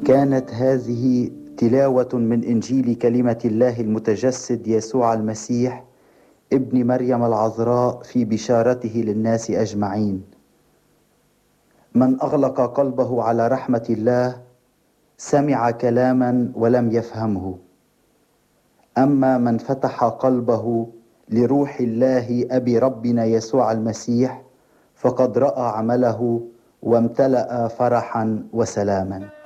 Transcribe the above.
كانت هذه تلاوة من إنجيل كلمة الله المتجسد يسوع المسيح ابن مريم العذراء في بشارته للناس أجمعين. من أغلق قلبه على رحمة الله سمع كلاما ولم يفهمه، أما من فتح قلبه لروح الله أبي ربنا يسوع المسيح فقد رأى عمله وامتلأ فرحا وسلاما.